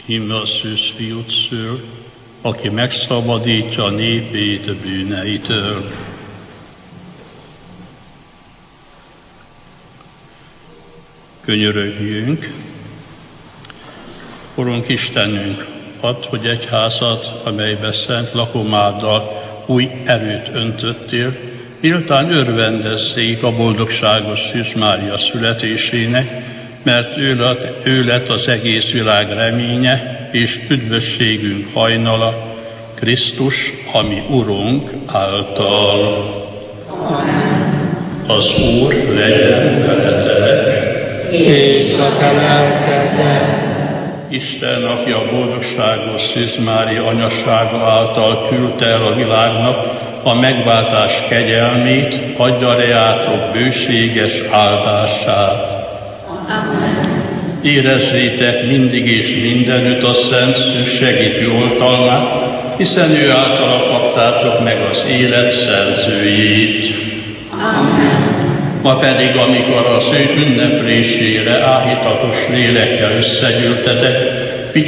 íme a szűz fiút szül, aki megszabadítja a népét bűneitől. Könyörögjünk. Urunk Istenünk, add, hogy egyházat, amelybe szent lakomáddal új erőt öntöttél, méltán örvendezzék a boldogságos Szűz Mária születésének, mert ő lett az egész világ reménye és üdvösségünk hajnala, Krisztus, ami Urunk által. Az Úr legyen veletek, és a te lelkeddel. Isten, aki a boldogságos Szűz Mária anyasága által küldte el a világnak a megváltás kegyelmét, adja reátok bőséges áldását. Amen. Érezzétek mindig és mindenütt a Szent Szűz segítő oltalmát, hiszen ő általa kaptátok meg az élet szerzőjét. Amen. Ma pedig, amikor az ő ünneplésére áhítatos lélekkel összegyűltetek,